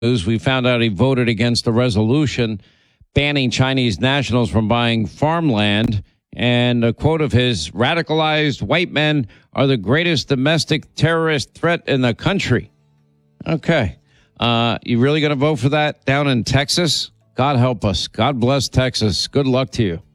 news, we found out he voted against the resolution banning Chinese nationals from buying farmland. And a quote of his, radicalized white men are the greatest domestic terrorist threat in the country. Okay. You really going to vote for that down in Texas? God help us. God bless Texas. Good luck to you.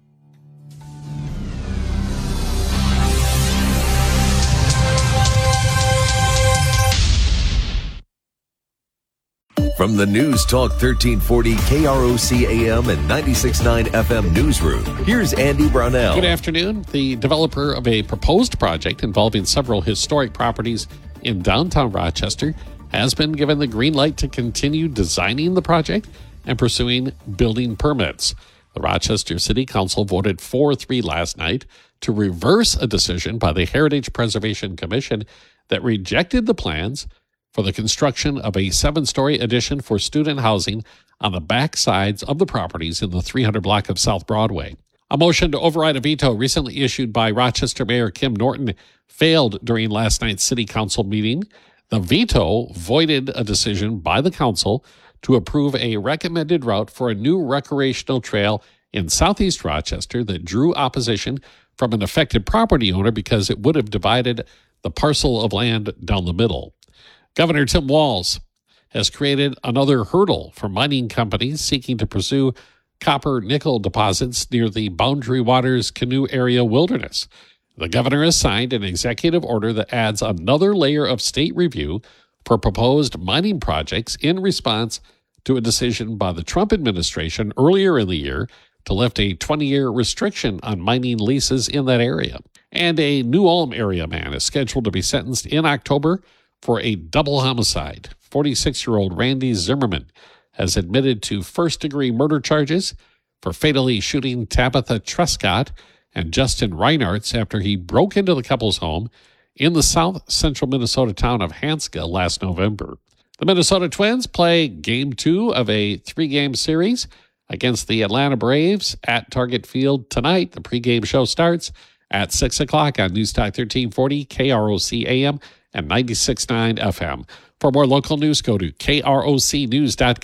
From the News Talk 1340 KROC AM and 96.9 FM newsroom, here's Andy Brownell. Good afternoon. The developer of a proposed project involving several historic properties in downtown Rochester has been given the green light to continue designing the project and pursuing building permits. The Rochester City Council voted 4-3 last night to reverse a decision by the Heritage Preservation Commission that rejected the plans for the construction of a 7-story addition for student housing on the back sides of the properties in the 300 block of South Broadway. A motion to override a veto recently issued by Rochester Mayor Kim Norton failed during last night's City Council meeting. The veto voided a decision by the council to approve a recommended route for a new recreational trail in southeast Rochester that drew opposition from an affected property owner because it would have divided the parcel of land down the middle. Governor Tim Walz has created another hurdle for mining companies seeking to pursue copper-nickel deposits near the Boundary Waters Canoe Area Wilderness. The governor has signed an executive order that adds another layer of state review for proposed mining projects in response to a decision by the Trump administration earlier in the year to lift a 20-year restriction on mining leases in that area. And a New Ulm area man is scheduled to be sentenced in October for a double homicide. 46-year-old Randy Zimmerman has admitted to first-degree murder charges for fatally shooting Tabitha Trescott and Justin Reinartz after he broke into the couple's home in the south-central Minnesota town of Hanska last November. The Minnesota Twins play Game 2 of a 3-game series against the Atlanta Braves at Target Field tonight. The pregame show starts at 6 o'clock on News Talk 1340, KROC AM, and 96.9 FM. For more local news, go to krocnews.com.